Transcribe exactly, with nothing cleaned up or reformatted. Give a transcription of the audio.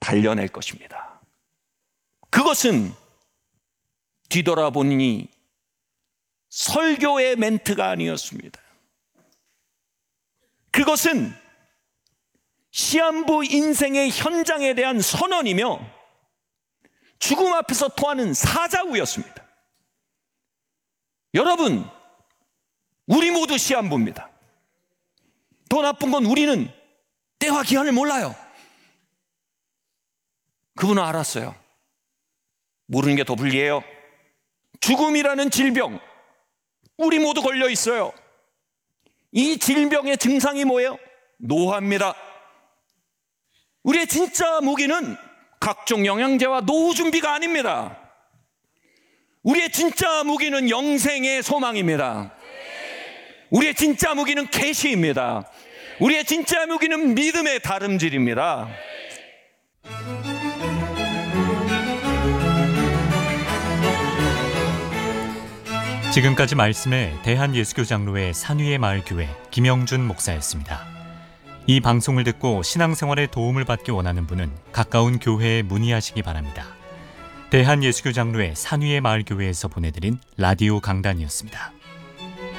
달려낼 것입니다. 그것은 뒤돌아보니 설교의 멘트가 아니었습니다. 그것은 시한부 인생의 현장에 대한 선언이며 죽음 앞에서 토하는 사자우였습니다. 여러분, 우리 모두 시한부입니다. 더 나쁜 건 우리는 때와 기한을 몰라요. 그분은 알았어요. 모르는 게 더 불리해요. 죽음이라는 질병, 우리 모두 걸려 있어요. 이 질병의 증상이 뭐예요? 노화입니다. 우리의 진짜 무기는 각종 영양제와 노후 준비가 아닙니다. 우리의 진짜 무기는 영생의 소망입니다. 우리의 진짜 무기는 계시입니다. 우리의 진짜 무기는 믿음의 다름질입니다. 지금까지 말씀에 대한예수교 장로회 산위의 마을교회 김영준 목사였습니다. 이 방송을 듣고 신앙생활에 도움을 받기 원하는 분은 가까운 교회에 문의하시기 바랍니다. 대한예수교 장로회 산위의 마을교회에서 보내드린 라디오 강단이었습니다.